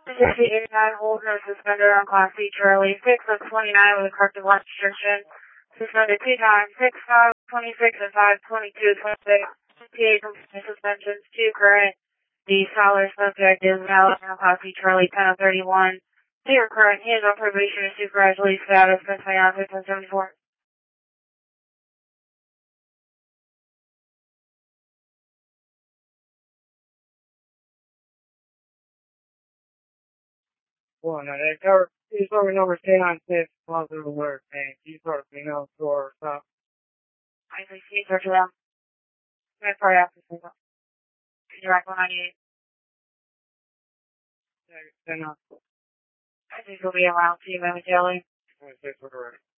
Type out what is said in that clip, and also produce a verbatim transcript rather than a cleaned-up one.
sixty-eighty-nine hold no suspended on Class C Charlie. six of twenty-nine with a corrective lunch restriction. Suspended two times. six, five, twenty-six, and five, twenty-two, twenty-six. T A suspensions, two current. The scholar subject is now on Class C Charlie, ten of thirty-one. Zero current. He is on probation and supervised release status since my office on seventy-four. Well, no, they cover, you sort of number ten on six, positive alert, and you sort of, you know, or something. I think he's search around. I'm sorry, after this. Direct one ninety-eight. Then, uh, I think he'll be around to you momentarily. twenty-six, we're ready.